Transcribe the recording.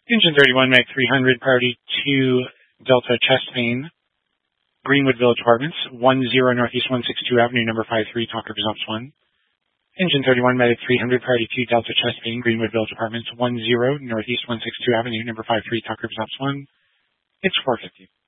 Engine 31, Mag 300, priority 2, Delta chest pain, Greenwood Village Apartments, 10 Northeast 162 Avenue, number 53, Talker Results 1. Engine 31, Medic 300, priority 2, Delta chest pain, Greenwood Village Apartments, 10 Northeast 162 Avenue, number 53, Talker Results 1. It's 450.